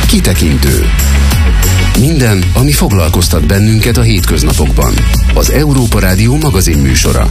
Kitekintő. Minden, ami foglalkoztat bennünket a hétköznapokban. Az Európa Rádió magazin műsora.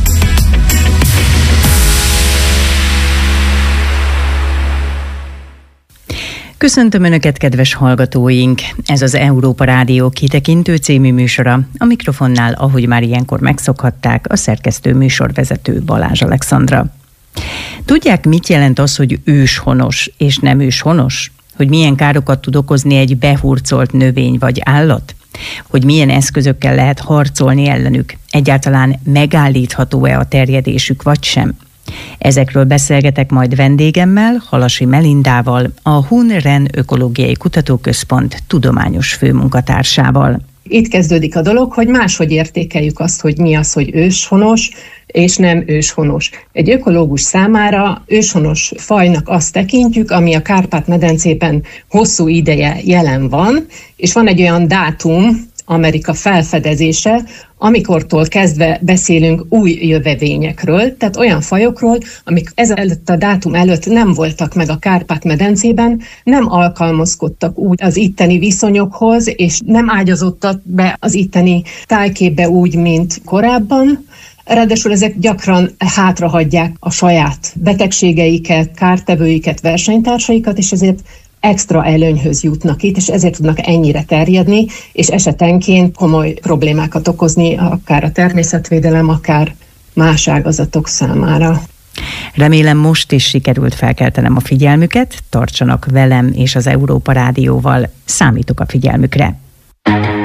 Köszöntöm Önöket, kedves hallgatóink! Ez az Európa Rádió Kitekintő című műsora. A mikrofonnál, ahogy már ilyenkor megszokhatták, a szerkesztő műsorvezető Balázs Alexandra. Tudják, mit jelent az, hogy őshonos és nem őshonos? Hogy milyen károkat tud okozni egy behurcolt növény vagy állat? Hogy milyen eszközökkel lehet harcolni ellenük? Egyáltalán megállítható-e a terjedésük, vagy sem? Ezekről beszélgetek majd vendégemmel, Halasi Melindával, a Hun-Ren Ökológiai Kutatóközpont tudományos főmunkatársával. Itt kezdődik a dolog, hogy máshogy értékeljük azt, hogy mi az, hogy őshonos és nem őshonos. Egy ökológus számára őshonos fajnak azt tekintjük, ami a Kárpát-medencében hosszú ideje jelen van, és van egy olyan dátum, Amerika felfedezése, amikortól kezdve beszélünk új jövevényekről, tehát olyan fajokról, amik ezelőtt a dátum előtt nem voltak meg a Kárpát-medencében, nem alkalmazkodtak úgy az itteni viszonyokhoz, és nem ágyazottak be az itteni tájképbe úgy, mint korábban. Ráadásul ezek gyakran hátrahagyják a saját betegségeiket, kártevőiket, versenytársaikat, és ezért extra előnyhöz jutnak itt, és ezért tudnak ennyire terjedni, és esetenként komoly problémákat okozni, akár a természetvédelem, akár más ágazatok számára. Remélem, most is sikerült felkeltenem a figyelmüket, tartsanak velem és az Európa Rádióval, számítok a figyelmükre.